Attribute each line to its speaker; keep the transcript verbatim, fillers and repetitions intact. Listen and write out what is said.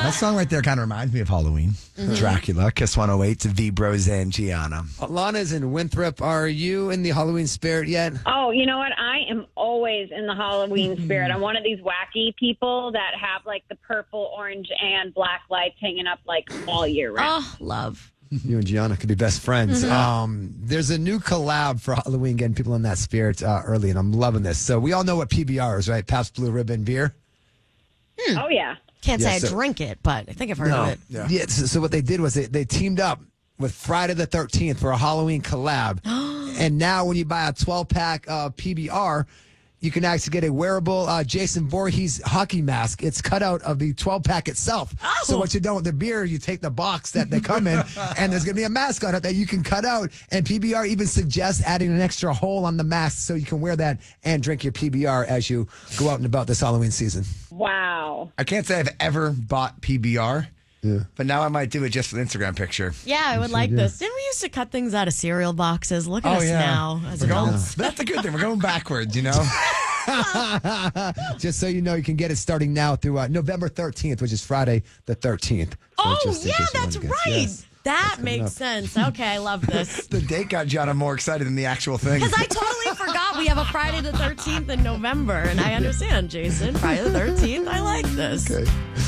Speaker 1: That song right there kind of reminds me of Halloween. Mm-hmm. Dracula, Kiss one oh eight to V Bros and Gianna.
Speaker 2: Lana's in Winthrop. Are you in the Halloween spirit yet?
Speaker 3: Oh, you know what? I am always in the Halloween spirit. I'm one of these wacky people that have like the purple, orange, and black lights hanging up like all year round.
Speaker 4: Oh, love.
Speaker 2: You and Gianna could be best friends. Mm-hmm. Um, there's a new collab for Halloween, getting people in that spirit uh, early, and I'm loving this. So we all know what P B R is, right? Pabst Blue Ribbon beer.
Speaker 3: Hmm. Oh, yeah.
Speaker 4: Can't
Speaker 2: Yeah,
Speaker 4: say
Speaker 2: so-
Speaker 4: I drink it, but I think I've heard
Speaker 2: No.
Speaker 4: of it.
Speaker 2: Yeah. yeah so, so what they did was they, they teamed up with Friday the thirteenth for a Halloween collab. And now when you buy a twelve-pack uh, P B R, you can actually get a wearable uh, Jason Voorhees hockey mask. It's cut out of the twelve-pack itself.
Speaker 4: Oh.
Speaker 2: So what you do with the beer, you take the box that they come in, and there's going to be a mask on it that you can cut out. And P B R even suggests adding an extra hole on the mask so you can wear that and drink your P B R as you go out and about this Halloween season.
Speaker 3: Wow.
Speaker 1: I can't say I've ever bought P B R, yeah. but now I might do it just for the Instagram picture.
Speaker 4: Yeah, I would like this. Didn't we used to cut things out of cereal boxes? Look at
Speaker 1: Oh,
Speaker 4: us
Speaker 1: yeah.
Speaker 4: now as
Speaker 1: We're going,
Speaker 4: adults.
Speaker 1: that's the good thing. We're going backwards, you know?
Speaker 2: Just so you know, you can get it starting now through uh, November thirteenth, which is Friday the thirteenth. So
Speaker 4: Oh,
Speaker 2: just in
Speaker 4: yeah,
Speaker 2: case you
Speaker 4: that's
Speaker 2: wanna
Speaker 4: right.
Speaker 2: guess. Yes.
Speaker 4: That
Speaker 2: coming
Speaker 4: makes
Speaker 2: up.
Speaker 4: sense. Okay, I love this.
Speaker 1: The date got Gianna more excited than the actual thing.
Speaker 4: Because I totally forgot we have a Friday the thirteenth in November, and I understand, Jason. Friday the thirteenth, I like this.
Speaker 2: Okay.